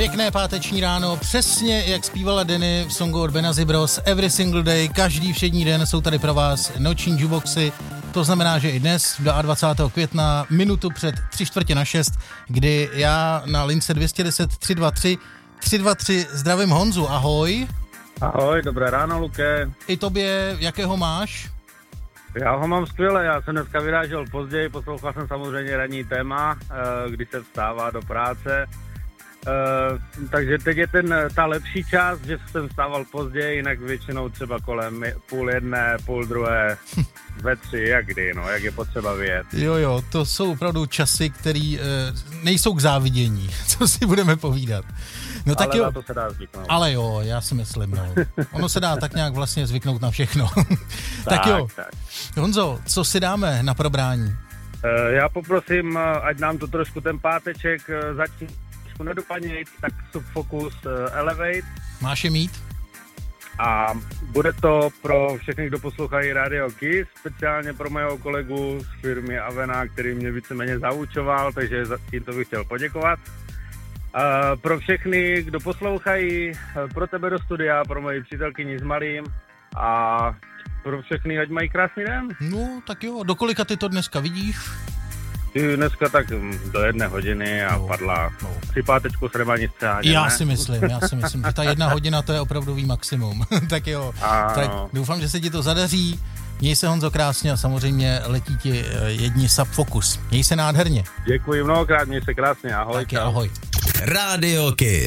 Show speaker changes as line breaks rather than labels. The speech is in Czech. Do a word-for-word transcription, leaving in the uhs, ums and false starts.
Pěkné páteční ráno, přesně jak zpívala Denny v songu od Benazzy Bros. Every single day, každý všední den jsou tady pro vás noční jukeboxy. To znamená, že i dnes, dvacátého druhého května, minutu před tři čtvrtě na šest, kdy já na lince dvě stě deset tři dva tři tři dva tři zdravím Honzu, ahoj.
Ahoj, dobré ráno, Luke.
I tobě, jakého máš?
Já ho mám skvěle, já jsem dneska vyrážel později, poslouchal jsem samozřejmě ranní téma, kdy se vstává do práce. Uh, takže teď je ten, ta lepší část, že jsem vstával později, jinak většinou třeba kolem půl jedné, půl druhé, ve tři, jak kdy, no, jak je potřeba vyjet.
Jo, jo, to jsou opravdu časy, které uh, nejsou k závidění, co si budeme povídat. No, tak
ale
jo,
na to se dá zvyknout.
Ale jo, já si myslím, no. Ono se dá tak nějak vlastně zvyknout na všechno. tak,
tak
jo,
tak.
Honzo, co si dáme na probrání?
Uh, já poprosím, ať nám to trošku ten páteček uh, začne nedopadnějc, tak Subfocus uh, Elevate.
Máš je mít?
A bude to pro všechny, kdo poslouchají Radio Kiss, speciálně pro mého kolegu z firmy Avena, který mě víceméně zaučoval, takže za tímto bych chtěl poděkovat. Uh, pro všechny, kdo poslouchají, pro tebe do studia, pro moji přítelkyni s malým a pro všechny, ať mají krásný den.
No, tak jo, do kolika ty to dneska vidíš?
Dneska tak do jedné hodiny a no, padla no. Při pátečku s remanice.
Já si myslím, já si myslím, že ta jedna hodina to je opravdový maximum. tak jo, tak doufám, že se ti to zadaří. Měj se, Honzo, krásně a samozřejmě letí ti jedni Subfocus. Měj se nádherně.
Děkuji mnohokrát, měj se krásně, ahoj.
Taky ahoj.
Radio Kiss.